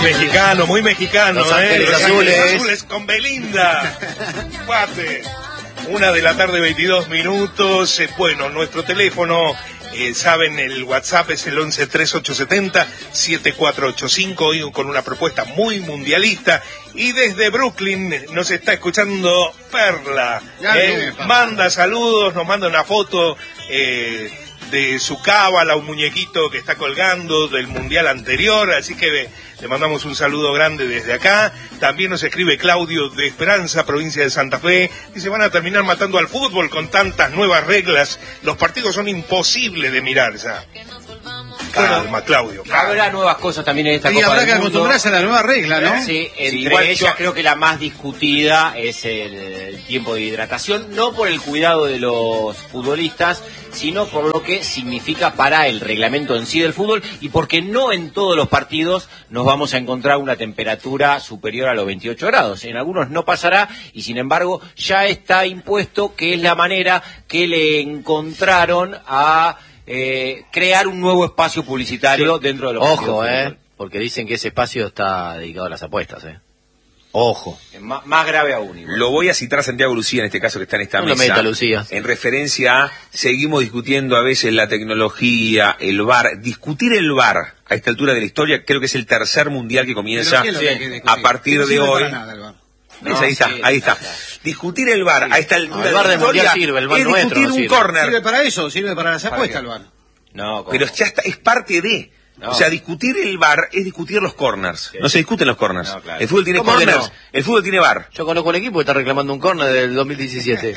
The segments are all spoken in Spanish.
muy mexicano, Los Ángeles Los Azules. Ángeles Azules con Belinda. Cuate. 1:22 p.m. Bueno, nuestro teléfono, saben, el WhatsApp es el 113870-7485, hoy con una propuesta muy mundialista. Y desde Brooklyn nos está escuchando Perla. Manda saludos, nos manda una foto de su cábala, un muñequito que está colgando del mundial anterior, así que le mandamos un saludo grande desde acá. También nos escribe Claudio de Esperanza, provincia de Santa Fe. Dice, van a terminar matando al fútbol con tantas nuevas reglas. Los partidos son imposibles de mirar ya. Calma, Claudio. Habrá nuevas cosas también en esta Y Copa habrá del que Mundo. acostumbrarse a la nueva regla, ¿no? Sí, entre igual ellas creo que la más discutida es el tiempo de hidratación, no por el cuidado de los futbolistas, sino por lo que significa para el reglamento en sí del fútbol y porque no en todos los partidos nos vamos a encontrar una temperatura superior a los 28 grados. En algunos no pasará y sin embargo ya está impuesto que es la manera que le encontraron a crear un nuevo espacio publicitario dentro de los Ojo, partidos de fútbol. porque dicen que ese espacio está dedicado a las apuestas, Ojo. Más grave aún. Igual. Lo voy a citar a Santiago Lucía, en este caso que está en esta No lo mesa. meta, Lucía. En referencia a, seguimos discutiendo a veces la tecnología, el VAR. Discutir el VAR a esta altura de la historia, creo que es el tercer mundial que comienza a partir de hoy. Ahí está. Discutir el VAR a esta altura el VAR de del la historia mundial sirve, el VAR es nuestro discutir no un sirve. córner. Sirve para eso, sirve para las apuestas el VAR. No, Pero ya está, es parte de. No. O sea, discutir el VAR es discutir los corners. Sí. No se discuten los corners. No, claro. El fútbol tiene ¿Cómo que corners, no? el fútbol tiene VAR. Yo conozco un equipo que está reclamando un córner del 2017.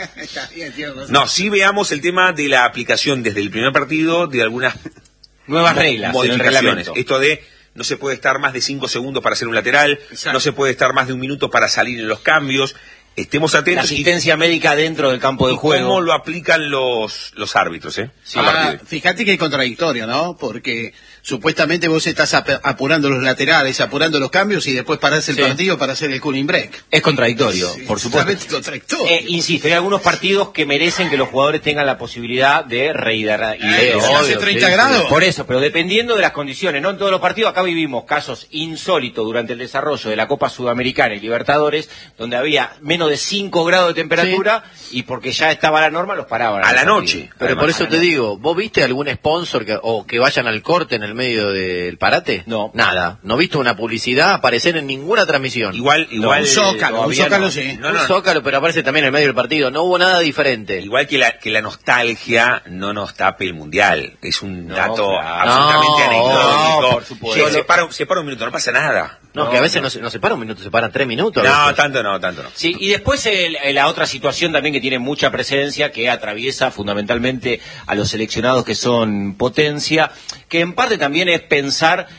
No, sí veamos el tema de la aplicación desde el primer partido de algunas nuevas reglas en el modificaciones. reglamento. Esto de no se puede estar más de 5 segundos para hacer un lateral, Exacto. no se puede estar más de un minuto para salir en los cambios. Estemos La atentos asistencia médica dentro del campo de y juego. cómo lo aplican los árbitros, Sí. a partir de- Fíjate que es contradictorio, ¿no? Porque supuestamente vos estás apurando los laterales, apurando los cambios y después parás el Sí. partido para hacer el cooling break. Es contradictorio, por supuesto. Totalmente contradictorio. Insisto, hay algunos partidos que merecen que los jugadores tengan la posibilidad de rehidratar. ¿Hace 30 grados? Por eso, pero dependiendo de las condiciones, no en todos los partidos. Acá vivimos casos insólitos durante el desarrollo de la Copa Sudamericana y Libertadores, donde había menos de 5 grados de temperatura y porque ya estaba la norma los paraban. A la los noche. partidos. Pero Además, por eso te digo, ¿vos viste algún sponsor que vayan al corte en el medio del parate? No. Nada. ¿No viste una publicidad aparecer en ninguna transmisión? Igual, Un zócalo todavía sí. No, Un no. zócalo, pero aparece también en el medio del partido. No hubo nada diferente. Igual que la nostalgia no nos tape el mundial. Es un No, dato claro. absolutamente No, anecdótico. por supuesto. Che, se para un minuto, no pasa nada. No, que a veces no se para un minuto, se paran 3 minutos. a No, veces. tanto no. Sí, y después la otra situación también que tiene mucha presencia, que atraviesa fundamentalmente a los seleccionados que son potencia, que en parte también es pensar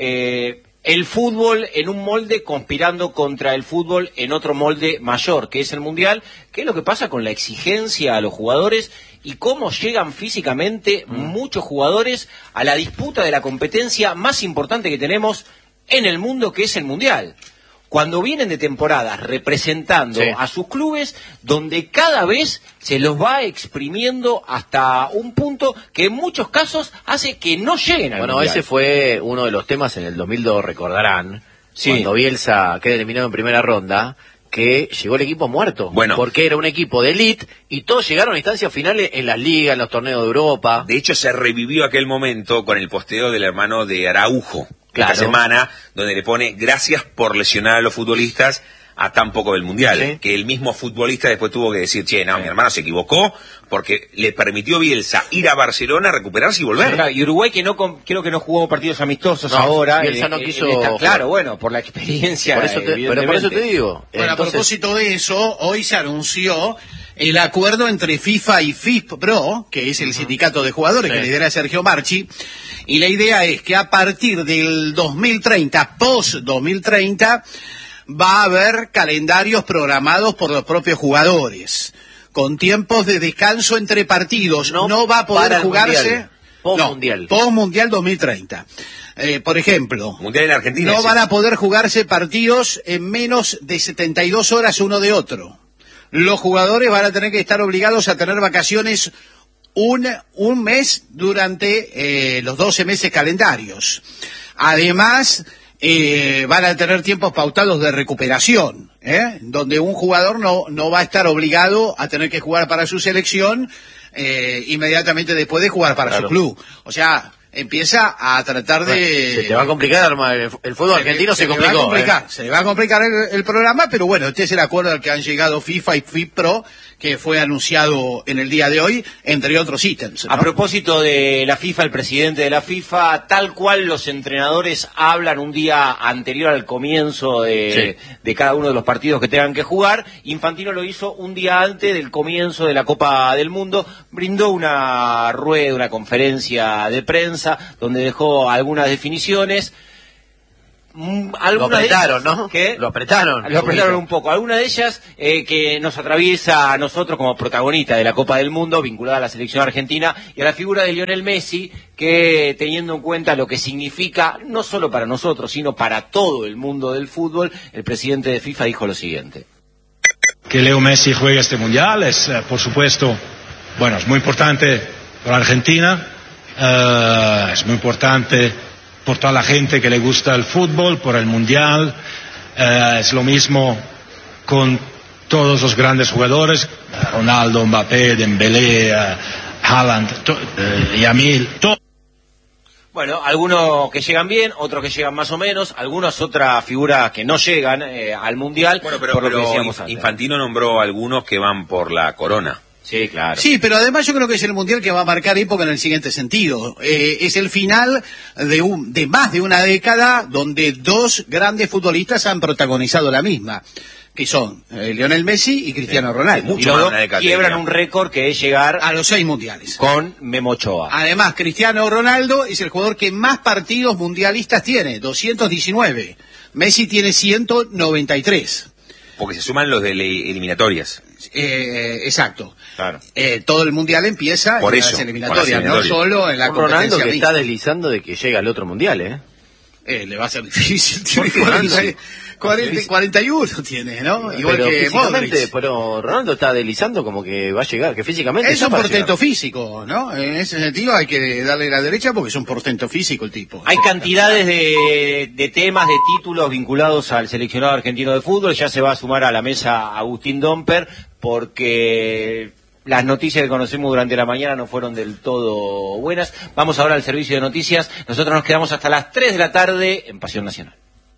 el fútbol en un molde conspirando contra el fútbol en otro molde mayor, que es el mundial, que es lo que pasa con la exigencia a los jugadores y cómo llegan físicamente muchos jugadores a la disputa de la competencia más importante que tenemos en el mundo, que es el mundial. Cuando vienen de temporadas representando Sí. a sus clubes, donde cada vez se los va exprimiendo hasta un punto que en muchos casos hace que no lleguen al Bueno, mundial. ese fue uno de los temas en el 2002, recordarán, Sí. cuando Bielsa queda eliminado en primera ronda, que llegó el equipo muerto. Bueno. Porque era un equipo de elite y todos llegaron a instancias finales en las ligas, en los torneos de Europa. De hecho, se revivió aquel momento con el posteo del hermano de Araujo, Claro. esta semana, donde le pone gracias por lesionar a los futbolistas a tan poco del Mundial. Sí. Que el mismo futbolista después tuvo que decir, che, no, mi hermano se equivocó, porque le permitió Bielsa ir a Barcelona, recuperarse y volver. Claro, y Uruguay que creo que no jugó partidos amistosos No, ahora. Bielsa no quiso claro, bueno, por la experiencia. Por eso pero por eso te digo. Bueno, a Entonces, propósito de eso, hoy se anunció el acuerdo entre FIFA y FIFPro, que es el sindicato de jugadores que lidera Sergio Marchi, y la idea es que a partir del 2030, post-2030, va a haber calendarios programados por los propios jugadores, con tiempos de descanso entre partidos. No va a para poder el jugarse... Mundial. Post-Mundial. No, post-Mundial 2030. Por ejemplo... Mundial en Argentina. No sí. van a poder jugarse partidos en menos de 72 horas uno de otro. Los jugadores van a tener que estar obligados a tener vacaciones un mes durante los 12 meses calendarios. Además, van a tener tiempos pautados de recuperación, donde un jugador no va a estar obligado a tener que jugar para su selección inmediatamente después de jugar para su club. O sea, empieza a tratar de... Se te va a complicar, el fútbol argentino se complicó. Se va a complicar el programa, pero bueno, este es el acuerdo al que han llegado FIFA y FIPRO, que fue anunciado en el día de hoy, entre otros ítems, ¿no? A propósito de la FIFA, el presidente de la FIFA, tal cual los entrenadores hablan un día anterior al comienzo de cada uno de los partidos que tengan que jugar, Infantino lo hizo un día antes del comienzo de la Copa del Mundo, brindó una rueda, una conferencia de prensa, donde dejó algunas definiciones. Lo apretaron, ¿no? ¿Qué? Lo apretaron un poco. Alguna de ellas que nos atraviesa a nosotros como protagonistas de la Copa del Mundo, vinculada a la selección argentina y a la figura de Lionel Messi, que teniendo en cuenta lo que significa, no solo para nosotros, sino para todo el mundo del fútbol, el presidente de FIFA dijo lo siguiente. Que Leo Messi juegue este Mundial es, por supuesto, bueno, es muy importante para Argentina, es muy importante por toda la gente que le gusta el fútbol, por el Mundial, es lo mismo con todos los grandes jugadores, Ronaldo, Mbappé, Dembélé, Haaland, Yamil, todo. Bueno, algunos que llegan bien, otros que llegan más o menos, algunas otras figuras que no llegan al Mundial. Bueno, pero Infantino nombró algunos que van por la corona. Sí, claro. Sí, pero además yo creo que es el Mundial que va a marcar época en el siguiente sentido. Es el final de más de una década donde dos grandes futbolistas han protagonizado la misma, que son Lionel Messi y Cristiano Ronaldo. Y luego quiebran un récord que es llegar a los 6 mundiales. Con Memo Ochoa. Además, Cristiano Ronaldo es el jugador que más partidos mundialistas tiene, 219. Messi tiene 193. Porque se suman los de eliminatorias. Exacto. Claro. Todo el mundial empieza por en eso, las eliminatorias, no solo en la competencia. Ronaldo que está deslizando de que llega al otro mundial, le va a ser difícil. 41 tiene, ¿no? Igual pero que Modric. Pero Ronaldo está deslizando como que va a llegar, que físicamente es un portento físico, ¿no? En ese sentido hay que darle la derecha porque es un portento físico el tipo. Hay cantidades de temas, de títulos vinculados al seleccionado argentino de fútbol. Ya se va a sumar a la mesa Agustín Domper, porque las noticias que conocimos durante la mañana no fueron del todo buenas. Vamos ahora al servicio de noticias. Nosotros nos quedamos hasta las 3 de la tarde en Pasión Nacional.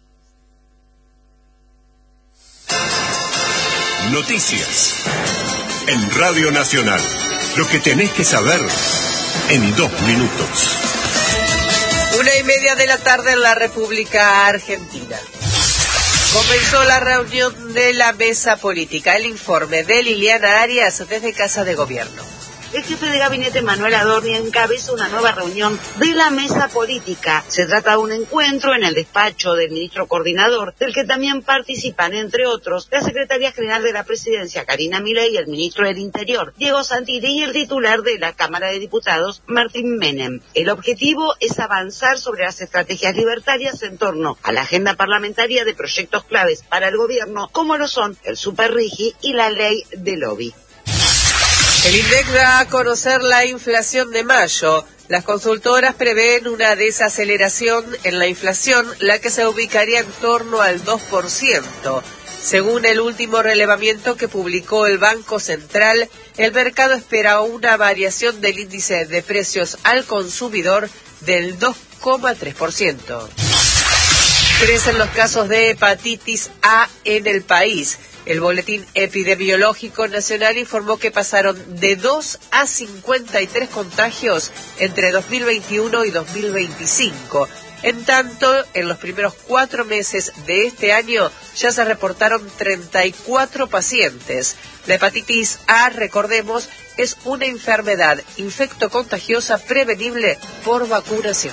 Noticias en Radio Nacional. Lo que tenés que saber en 2 minutos. 1:30 de la tarde en la República Argentina. Comenzó la reunión de la mesa política. El informe de Liliana Arias desde Casa de Gobierno. El jefe de gabinete Manuel Adorni encabeza una nueva reunión de la mesa política. Se trata de un encuentro en el despacho del ministro coordinador, del que también participan, entre otros, la secretaria general de la presidencia, Karina Milei, el ministro del Interior, Diego Santilli, y el titular de la Cámara de Diputados, Martín Menem. El objetivo es avanzar sobre las estrategias libertarias en torno a la agenda parlamentaria de proyectos claves para el gobierno, como lo son el Superrigi y la ley de lobby. El INDEC da a conocer la inflación de mayo. Las consultoras prevén una desaceleración en la inflación, la que se ubicaría en torno al 2%. Según el último relevamiento que publicó el Banco Central, el mercado espera una variación del índice de precios al consumidor del 2,3%. Crecen los casos de hepatitis A en el país. El Boletín Epidemiológico Nacional informó que pasaron de 2 a 53 contagios entre 2021 y 2025. En tanto, en los primeros 4 meses de este año ya se reportaron 34 pacientes. La hepatitis A, recordemos, es una enfermedad infectocontagiosa prevenible por vacunación.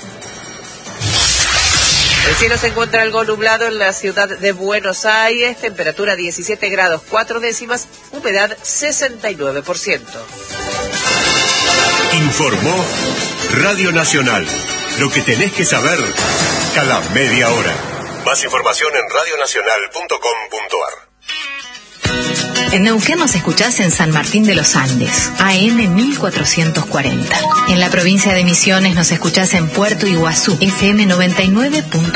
El cielo se encuentra algo nublado en la ciudad de Buenos Aires, temperatura 17 grados 4 décimas, humedad 69%. Informó Radio Nacional. Lo que tenés que saber cada media hora. Más información en radionacional.com.ar. En Neuquén nos escuchás en San Martín de los Andes, AM 1440. En la provincia de Misiones nos escuchás en Puerto Iguazú, FM 99.